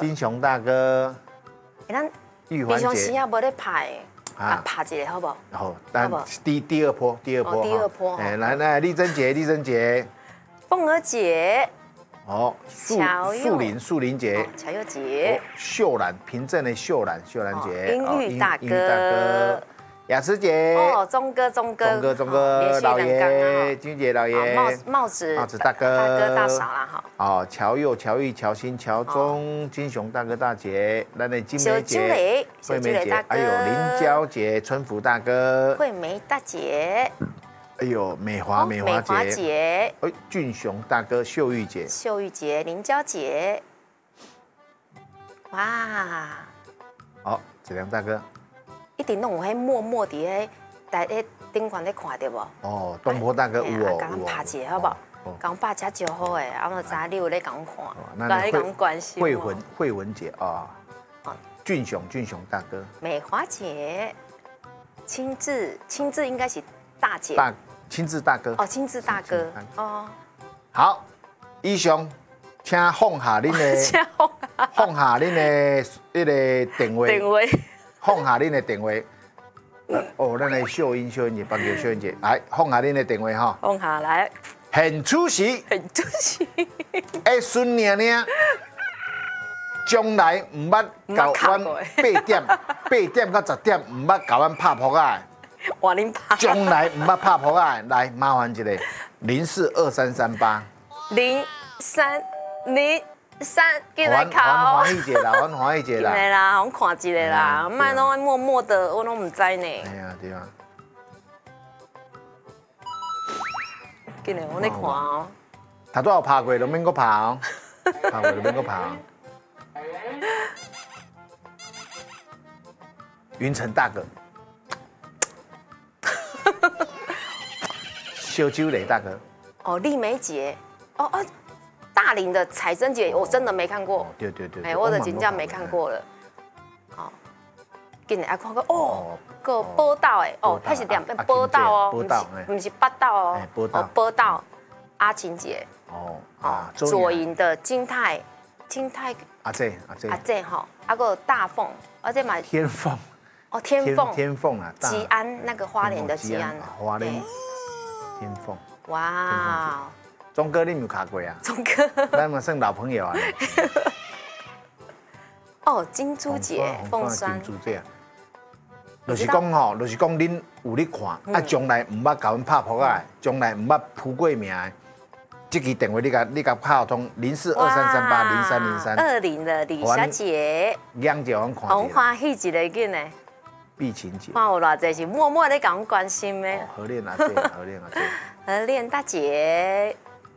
金雄大哥， 咱玉环姐平常时啊无咧拍啊，拍一个好不好？ 好，但第二波， 第二波， 哎，来，丽珍姐， 凤儿姐， 哦，树林姐， 乔佑姐， 秀兰，平镇的秀兰姐， 英玉大哥。 雅慈姐， 哦，钟哥， 老爷，君姐老爷， 帽子大哥大嫂啦哈。 哦，乔佑、乔玉、乔新、乔中，金雄大哥大姐，那金梅姐， 惠梅姐， 还有林娇姐、春福大哥， 惠梅大姐， 哎呦，美华姐，哎，俊雄大哥，秀玉姐， 林娇姐，哇， 好，子良大哥。 一定拢有迄默默伫迄台迄顶悬咧看到无？ 哦，东坡大哥有哦， 甲咱拍者好不好？甲阮拍者就好诶，啊，我知你有咧甲阮看，甲你甲阮关心。 慧文姐啊，俊雄大哥， 美华姐，亲自应该是大姐， 亲自大哥， 哦，亲自大哥，哦， 好，以上请放下恁的，放下恁的迄个电话。放下恁的电话，哦，咱来秀英姐，帮叫秀英姐来放下恁的电话哈。 放下来。 很出席。会顺娘娘，将来唔捌搞阮8点到10点唔捌搞阮拍扑啊！ 哇，恁拍。 将来唔捌拍扑啊！来麻烦一下，042338。 03，进来考。 欢喜一个啦，欢喜一个啦。 进来啦，我看一个啦，莫拢默默的，我拢唔知呢。 哎呀，对啊。 进来，我咧看哦。 头拄有拍过，就免搁拍哦。拍过就免搁拍哦。云城大哥。小酒雷大哥。 哦，丽梅姐。哦。大林的彩珍姐，我真的没看过。 对。 哎，我的真正没看过了。好，今日爱看个哦，个报道哎，哦，它是两边报道哦，不是八道哦，报道阿琴姐。哦，左营的金泰阿姐哈，啊个大凤，而且买天凤。 哦，天凤啊， 吉安那个花莲的吉安， 花莲天凤。 哇。 钟哥，你有卡过啊？ 钟哥， 咱嘛算老朋友啊。 哦，金珠姐，凤山。 金珠姐，就是讲吼，就是讲恁有咧看，啊，将来唔捌甲阮拍扑啊，将来唔捌扑过名的，这支电话你甲拍通042338030320 的李小姐， 养者阮看。 红欢喜一个紧呢。 碧琴姐， 看有偌济是默默咧甲阮关心的。 何恋阿姐， 何恋大姐。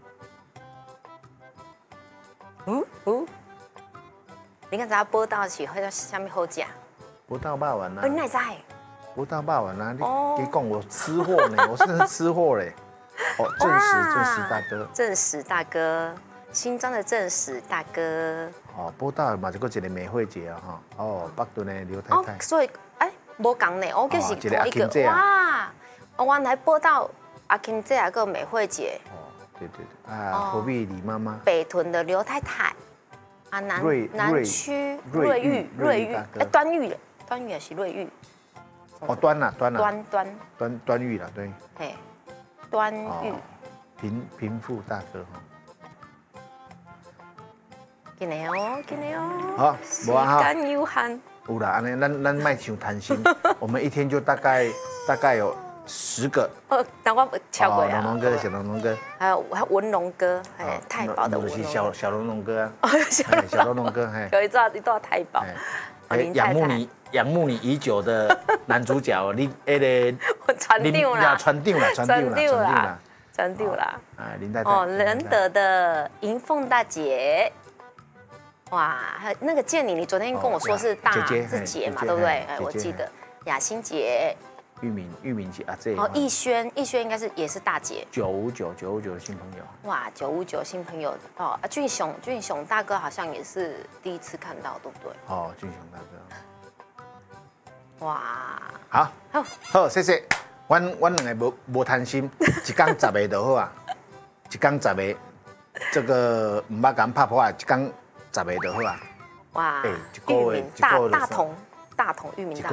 你刚才报道是迄什么好食？ 不到肉丸啊。 你哪知？ 不到肉丸啊！你讲我吃货呢，我是吃货嘞。哦，正史大哥。 正史大哥，新庄的正史大哥。 哦，报道嘛，就个一个美惠姐啊哈。哦，北屯的刘太太。 哦，所以无共呢，我就是同一个哇！我原来报道阿琴姐啊，个美惠姐。 哦，对啊，何必李妈妈。 北屯的刘太太。啊，南区瑞玉，端玉也是瑞玉。 哦，端玉啦，对。 嘿，端玉。 贫富大哥哈。 今日哦。 好，无啊哈。时间有限。 有啦，安尼咱卖伤贪心，我们一天就大概有10个。 那我超过啊。 小龙龙哥。 还有文龙哥，哎，太保的文龙哥。 小龙龙哥啊。小龙龙哥，嘿。 有一段太保。 仰慕你已久的男主角，你船长啦。 哎，林太太。 哦，仁德的银凤大姐。哇，那个建宁，你昨天跟我说是是姐嘛，对不对？哎，我记得雅欣姐。 玉敏姐啊，这哦，逸轩应该也是大姐。 959的新朋友。 哇，959新朋友哦，俊雄大哥好像也是第一次看到，对不对？ 哦，俊雄大哥。哇， 好，谢谢。阮两个无贪心，一天10个就好啊，一天10个，这个唔捌敢拍破啊，一天10个就好啊。 哇，裕民大同裕民大